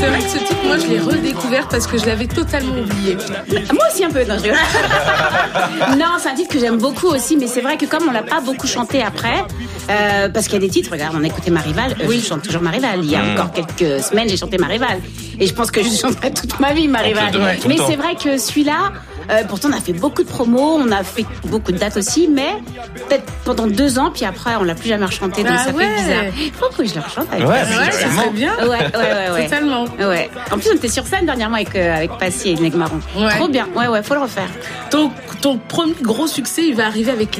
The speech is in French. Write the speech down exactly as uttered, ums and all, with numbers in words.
c'est vrai que ce titre, moi, je l'ai redécouvert parce que je l'avais totalement oublié. Moi aussi un peu, non, je rigole. Non, c'est un titre que j'aime beaucoup aussi, mais c'est vrai que comme on l'a pas beaucoup chanté après, euh, parce qu'il y a des titres, regarde, on a écouté Marival, euh, oui. Je chante toujours Marival. Il y a mmh. encore quelques semaines, j'ai chanté Marival. Et je pense que je chanterai toute ma vie Marival. Ouais, mais c'est vrai que celui-là, euh, pourtant on a fait beaucoup de promos, on a fait beaucoup de dates aussi, mais peut-être pendant deux ans, puis après on l'a plus jamais rechanté, donc ah ça ouais. fait bizarre. Faut que je le rechante avec ouais, ouais, ça serait bien. Ouais, ouais, ouais, ouais. Totalement. Ouais. En plus, on était sur scène dernièrement avec, euh, avec Passy et Neg Marron. Ouais. Trop bien. Ouais, ouais, faut le refaire. Ton, ton premier gros succès, il va arriver avec